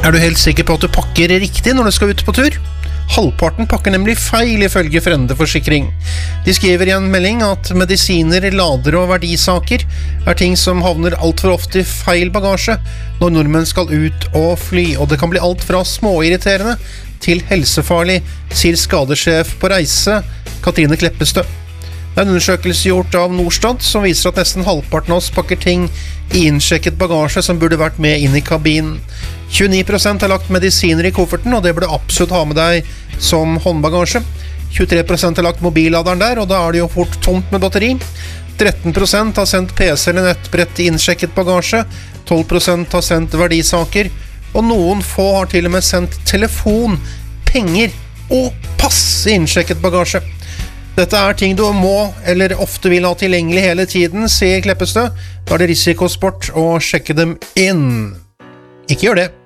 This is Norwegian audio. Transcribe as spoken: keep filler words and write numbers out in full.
Er du helt sikker på at du pakker riktig når du skal ut på tur? Halvparten pakker nemlig feil ifølge Frende Forsikring. De skriver i en melding at medisiner, lader og verdisaker er ting som havner alt for ofte i feil bagasje når nordmenn skal ut og fly, og det kan bli alt fra småirriterende til helsefarlig, sier skadesjef på reise, Katrine Kleppestø. Det er en undersøkelse gjort av Norstat som viser at nesten halvparten av oss pakker ting i innsjekket bagasje som burde vært med inn i kabinen. tjueni prosent har lagt medisiner i kofferten, og det burde absolutt ha med deg som håndbagasje. tjuetre prosent har lagt mobilladeren der, og da er det jo fort tomt med batteri. tretten prosent har sendt P C eller nettbrett i innsjekket bagasje. tolv prosent har sendt verdisaker, og noen få har til og med sendt telefon, penger og pass i innsjekket bagasje. Dette er ting du må eller ofte vil ha tilgjengelig hele tiden, sier Kleppestø. Da er det risikosport å sjekke dem inn. Ikke gjør det.